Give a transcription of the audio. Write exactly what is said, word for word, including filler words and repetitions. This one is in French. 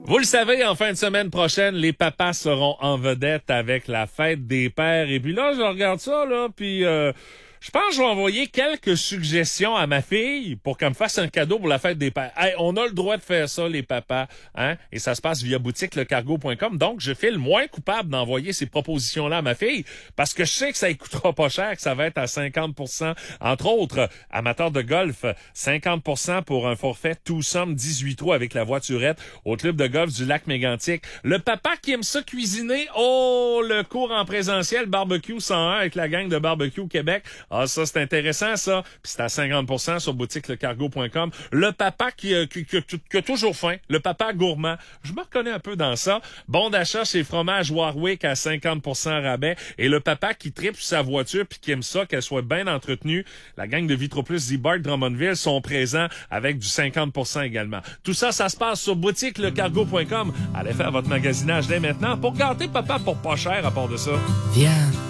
Vous le savez, en fin de semaine prochaine, les papas seront en vedette avec la fête des pères. Et puis là, je regarde ça, là, puis euh, je pense que je vais envoyer quelques suggestions à ma fille pour qu'elle me fasse un cadeau pour la fête des pères. Hey, on a le droit de faire ça, les papas, hein? Et ça se passe via boutique le cargo point com. Donc, je fais le moins coupable d'envoyer ces propositions-là à ma fille parce que je sais que ça ne coûtera pas cher, que ça va être à cinquante pour cent. Entre autres, amateurs de golf, cinquante pour cent pour un forfait tout somme dix-huit trous avec la voiturette au club de golf du lac Mégantic. Le papa qui aime ça cuisiner, oh, le cours en présentiel barbecue cent un avec la gang de Barbecue Québec. Ah, ça, c'est intéressant, ça. Puis c'est à cinquante pour cent sur boutique le cargo point com. Le papa qui, euh, qui, qui, qui a toujours faim. Le papa gourmand. Je me reconnais un peu dans ça. Bon d'achat chez Fromage Warwick à cinquante pour cent rabais. Et le papa qui tripe sur sa voiture puis qui aime ça, qu'elle soit bien entretenue. La gang de Vitroplus Z-Bart Drummondville sont présents avec du cinquante pour cent également. Tout ça, ça se passe sur boutique le cargo point com. Allez faire votre magasinage dès maintenant pour gâter papa pour pas cher à part de ça. Viens.